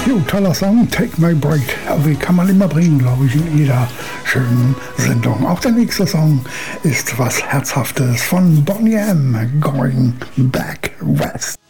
Jo, toller Song, Take My Break. Wie kann man immer bringen, glaube ich, in jeder schönen Sendung. Auch der nächste Song ist was Herzhaftes von Boney M. Going Back West.